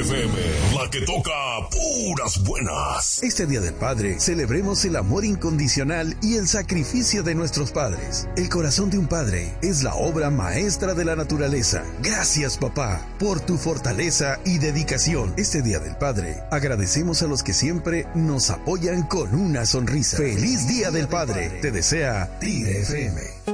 FM, la que toca puras buenas. Este Día del Padre, celebremos el amor incondicional y el sacrificio de nuestros padres. El corazón de un padre es la obra maestra de la naturaleza. Gracias, papá, por tu fortaleza y dedicación. Este Día del Padre, agradecemos a los que siempre nos apoyan con una sonrisa. ¡Feliz Día del Padre! Te desea Tigre FM.